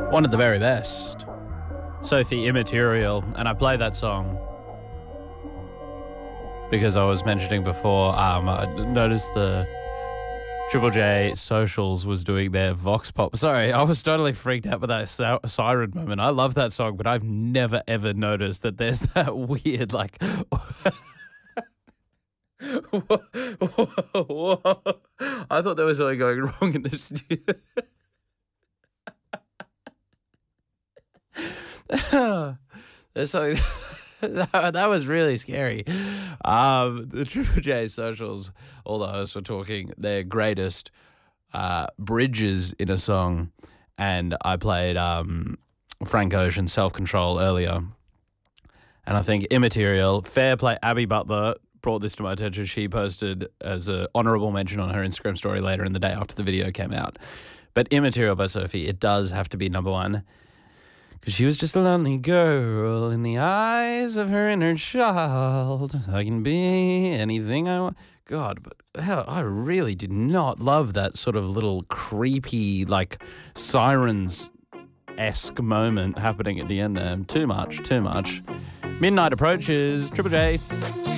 One of the very best. Sophie Immaterial. And I play that song because I was mentioning before, I noticed the Triple J Socials was doing their Vox Pop. Sorry, I was totally freaked out by that siren moment. I love that song, but I've never ever noticed that there's that weird, like... Whoa. I thought there was something going wrong in the studio. There's something that was really scary. The Triple J Socials, all the hosts were talking their greatest bridges in a song, and I played Frank Ocean's Self Control earlier, and I think Immaterial, fair play. Abby Butler brought this to my attention. She posted as an honourable mention on her Instagram story later in the day after the video came out. But Immaterial by Sophie, it does have to be number one. Because she was just a lonely girl in the eyes of her inner child. I can be anything I want. God, but hell, I really did not love that sort of little creepy, like, sirens-esque moment happening at the end there. Too much. Midnight approaches. Triple J.